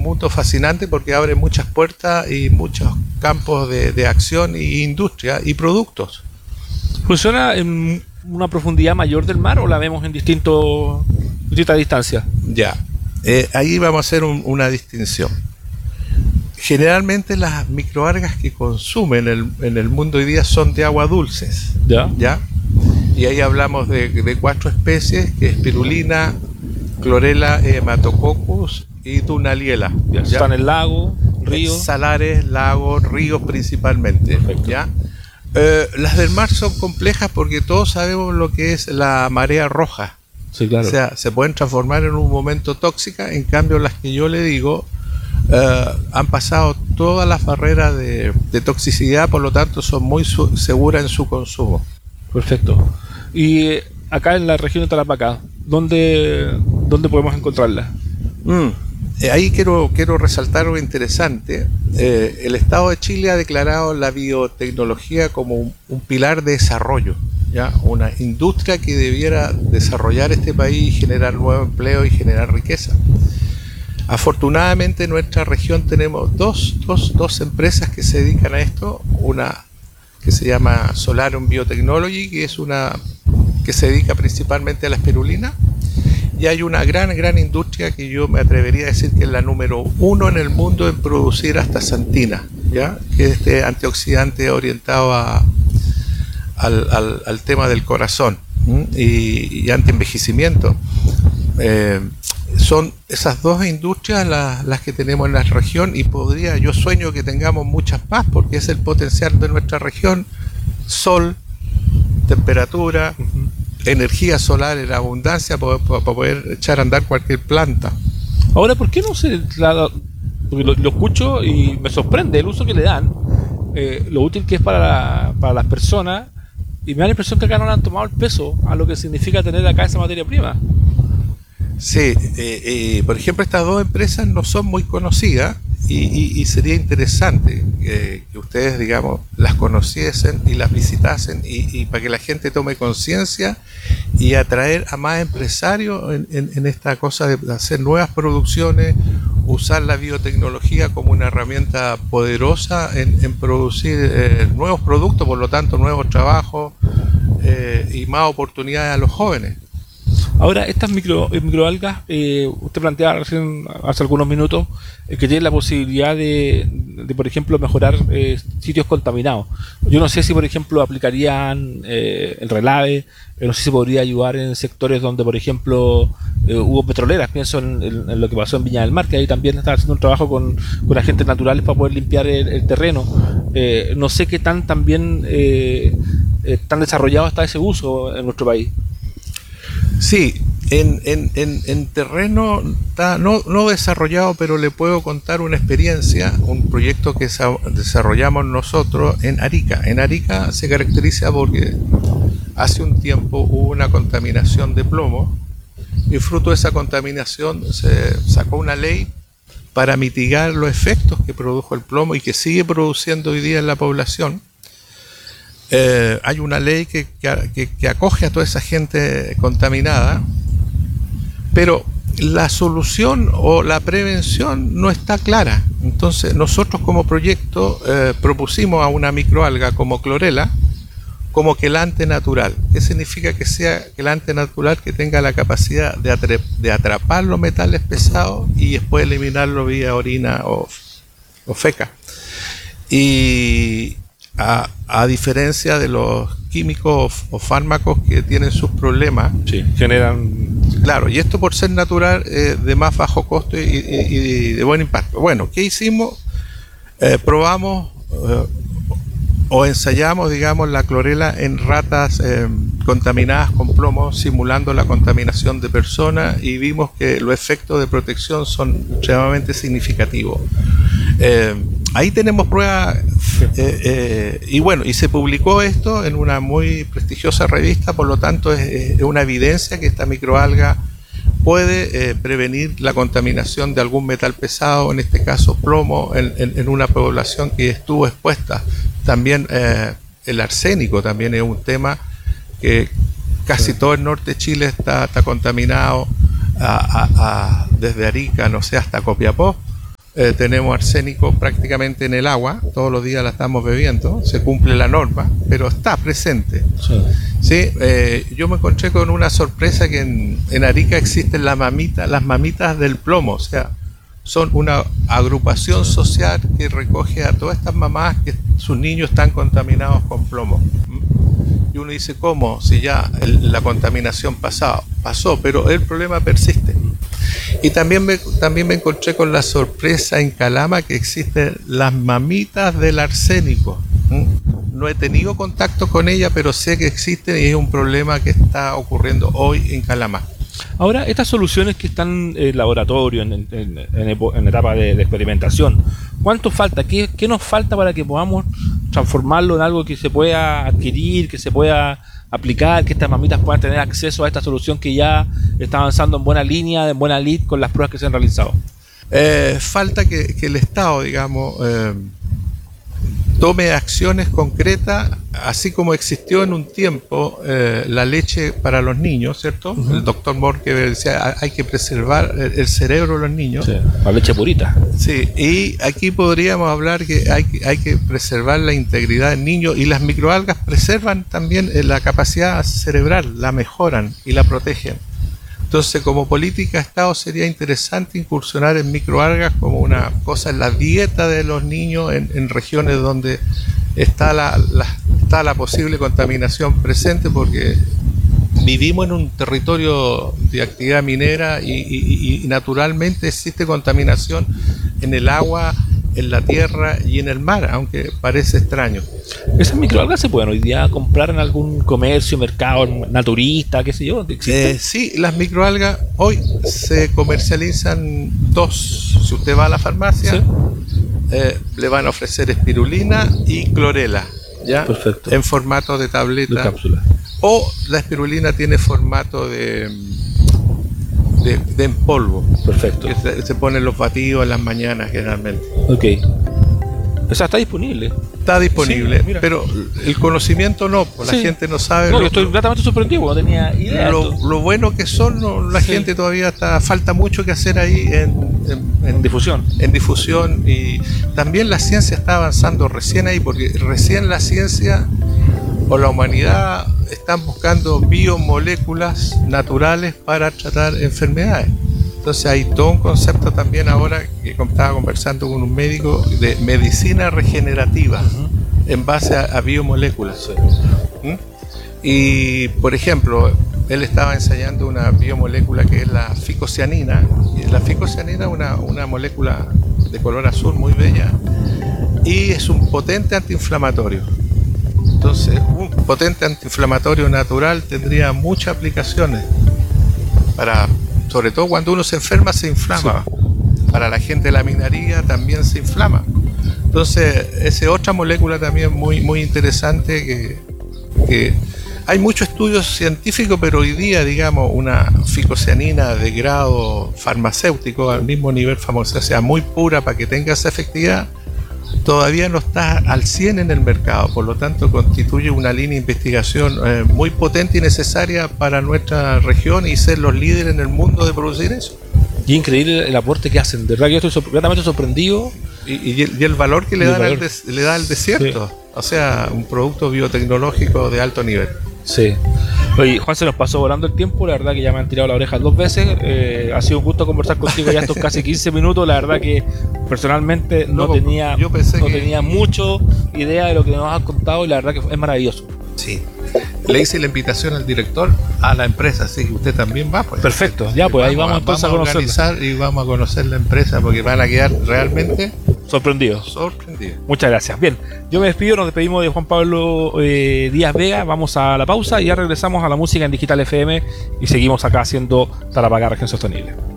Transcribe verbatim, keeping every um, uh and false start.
mundo fascinante porque abre muchas puertas y muchos campos de, de acción y industria y productos. ¿Funciona en una profundidad mayor del mar o la vemos en distintos, distintas distancias? Ya, eh, ahí vamos a hacer un, una distinción. Generalmente las microalgas que consumen el, en el mundo hoy día son de agua dulces. Ya. ¿Ya? Y ahí hablamos de, de cuatro especies, que es spirulina, chlorella, hematococcus y dunaliella. Ya. ¿Ya? Están en el lago, ríos. Salares, lagos, ríos principalmente. Perfecto. ¿Ya? Eh, las del mar son complejas porque todos sabemos lo que es la marea roja. Sí, claro. O sea, se pueden transformar en un momento tóxicas, en cambio las que yo le digo eh, han pasado todas las barreras de, de toxicidad, por lo tanto son muy su- seguras en su consumo. Perfecto. Y eh, acá en la región de Tarapacá, ¿dónde, dónde podemos encontrarla? Mm. Eh, ahí quiero, quiero resaltar algo interesante. Eh, el Estado de Chile ha declarado la biotecnología como un, un pilar de desarrollo, ¿ya? Una industria que debiera desarrollar este país y generar nuevo empleo y generar riqueza. Afortunadamente en nuestra región tenemos dos, dos, dos empresas que se dedican a esto. Una que se llama Solarium Biotechnology, que es una que se dedica principalmente a la espirulina. Y hay una gran, gran industria que yo me atrevería a decir que es la número uno en el mundo en producir astaxantina, ¿ya? Que es este antioxidante orientado a, al, al, al tema del corazón, ¿m? y, y antienvejecimiento. Eh, son esas dos industrias las, las que tenemos en la región y podría, yo sueño que tengamos muchas más porque es el potencial de nuestra región: sol, temperatura, uh-huh. energía solar en abundancia para, para poder echar a andar cualquier planta. Ahora, ¿por qué no se la, porque lo, lo escucho y me sorprende el uso que le dan, eh, lo útil que es para, la, para las personas, y me da la impresión que acá no le han tomado el peso a lo que significa tener acá esa materia prima? Sí, eh, eh, por ejemplo, estas dos empresas no son muy conocidas y, y, y sería interesante eh, que ustedes, digamos, las conociesen y las visitasen y, y para que la gente tome conciencia y atraer a más empresarios en, en, en esta cosa de hacer nuevas producciones, usar la biotecnología como una herramienta poderosa en, en producir eh, nuevos productos, por lo tanto nuevos trabajos eh, y más oportunidades a los jóvenes. Ahora, estas micro, microalgas, eh, usted planteaba recién, hace algunos minutos, eh, que tienen la posibilidad de, de por ejemplo, mejorar eh, sitios contaminados. Yo no sé si, por ejemplo, aplicarían eh, el relave, eh, no sé si podría ayudar en sectores donde, por ejemplo, eh, hubo petroleras. Pienso en, en, en lo que pasó en Viña del Mar, que ahí también están haciendo un trabajo con, con agentes naturales para poder limpiar el, el terreno. Eh, no sé qué tan también eh, eh, tan desarrollado está ese uso en nuestro país. Sí, en, en, en, en terreno está no, no desarrollado, pero le puedo contar una experiencia, un proyecto que desarrollamos nosotros en Arica. En Arica se caracteriza porque hace un tiempo hubo una contaminación de plomo y fruto de esa contaminación se sacó una ley para mitigar los efectos que produjo el plomo y que sigue produciendo hoy día en la población. Eh, hay una ley que, que, que acoge a toda esa gente contaminada, pero la solución o la prevención no está clara. Entonces nosotros como proyecto eh, propusimos a una microalga como chlorella como quelante natural. ¿Qué significa que sea quelante natural? Que tenga la capacidad de, atre- de atrapar los metales pesados y después eliminarlo vía orina o, o feca. Y A, a diferencia de los químicos o, o fármacos que tienen sus problemas, sí, generan... Claro, y esto por ser natural, eh, de más bajo costo y, y, y de buen impacto. Bueno, ¿qué hicimos? Eh, probamos eh, o ensayamos, digamos, la chlorella en ratas eh, contaminadas con plomo, simulando la contaminación de personas, y vimos que los efectos de protección son extremadamente significativos. Eh, ahí tenemos pruebas eh, eh, y bueno, y se publicó esto en una muy prestigiosa revista, por lo tanto es, es una evidencia que esta microalga puede eh, prevenir la contaminación de algún metal pesado, en este caso plomo, en, en, en una población que estuvo expuesta. También eh, el arsénico también es un tema que casi todo el norte de Chile está, está contaminado, a, a, a, desde Arica, no sé, hasta Copiapó. Eh, tenemos arsénico prácticamente en el agua, todos los días la estamos bebiendo, se cumple la norma, pero está presente. Sí. ¿Sí? Eh, yo me encontré con una sorpresa que en, en Arica existen las mamitas, las mamitas del plomo, o sea, son una agrupación social que recoge a todas estas mamás que sus niños están contaminados con plomo. Y uno dice, ¿cómo? Si ya el, la contaminación pasado, pasó, pero el problema persiste. Y también me, también me encontré con la sorpresa en Calama que existen las mamitas del arsénico. No he tenido contacto con ella, pero sé que existen y es un problema que está ocurriendo hoy en Calama. Ahora, estas soluciones que están en el laboratorio, en, en, en, en etapa de, de experimentación, ¿cuánto falta? ¿Qué, ¿Qué nos falta para que podamos transformarlo en algo que se pueda adquirir, que se pueda aplicar, que estas mamitas puedan tener acceso a esta solución que ya está avanzando en buena línea, en buena lead con las pruebas que se han realizado? Eh, falta que, que el Estado, digamos, eh, tome acciones concretas, así como existió en un tiempo eh, la leche para los niños, ¿cierto? Uh-huh. El doctor Morque decía, hay que preservar el, el cerebro de los niños. Sí, la leche purita. Sí, y aquí podríamos hablar que hay, hay que preservar la integridad del niño, y las microalgas preservan también la capacidad cerebral, la mejoran y la protegen. Entonces, como política de Estado sería interesante incursionar en microalgas como una cosa en la dieta de los niños en, en regiones donde está la, la, está la posible contaminación presente, porque vivimos en un territorio de actividad minera y, y, y naturalmente existe contaminación en el agua, en la tierra y en el mar, aunque parece extraño. ¿Esas microalgas se pueden hoy día comprar en algún comercio, mercado naturista, qué sé yo? Eh, sí, las microalgas hoy se comercializan dos. Si usted va a la farmacia, ¿sí? eh, le van a ofrecer espirulina y clorela, ¿ya? Perfecto. En formato de tableta. De cápsula. O la espirulina tiene formato de... De, de en polvo. Perfecto. Que se, se ponen los batidos en las mañanas generalmente. Ok. O sea, está disponible. Está disponible, sí, pero el conocimiento no, pues sí. La gente no sabe. No, lo, yo estoy gratamente sorprendido, no tenía idea. Lo, lo bueno que son, no, la sí. gente todavía está, falta mucho que hacer ahí en, en, en difusión. En difusión, y también la ciencia está avanzando recién ahí, porque recién la ciencia o la humanidad están buscando biomoléculas naturales para tratar enfermedades. Entonces hay todo un concepto también ahora que estaba conversando con un médico de medicina regenerativa, uh-huh. en base a, a biomoléculas. ¿Mm? Y por ejemplo, él estaba ensayando una biomolécula que es la ficocianina. Y la ficocianina es una, una molécula de color azul muy bella y es un potente antiinflamatorio. Entonces, un potente antiinflamatorio natural tendría muchas aplicaciones, para, sobre todo cuando uno se enferma, se inflama. Sí. Para la gente de la minería también se inflama. Entonces, esa otra molécula también muy, muy interesante que, que hay muchos estudios científicos, pero hoy día, digamos, una ficocianina de grado farmacéutico al mismo nivel famoso, o sea, muy pura para que tenga esa efectividad, todavía no está al cien en el mercado, por lo tanto constituye una línea de investigación eh, muy potente y necesaria para nuestra región y ser los líderes en el mundo de producir eso. Y increíble el aporte que hacen, de verdad que yo estoy completamente sorprendido. Y, y, el, y el valor que le, dan al des, le da al desierto, sí. O sea, un producto biotecnológico de alto nivel. Sí. Oye, Juan, se nos pasó volando el tiempo, la verdad que ya me han tirado la oreja dos veces. Eh, ha sido un gusto conversar contigo ya estos casi quince minutos. La verdad que personalmente no, no tenía yo pensé no que... tenía mucho idea de lo que nos has contado y la verdad que es maravilloso. Sí. Le hice la invitación al director a la empresa, así que usted también va, pues. Perfecto, ya pues vamos, ahí vamos entonces vamos a organizar y vamos a conocer la empresa porque van a quedar realmente sorprendidos. Sorprendidos. Muchas gracias. Bien, yo me despido, nos despedimos de Juan Pablo eh, Díaz Vega, vamos a la pausa y ya regresamos a la música en Digital F M y seguimos acá haciendo Tarapacá Región Sostenible.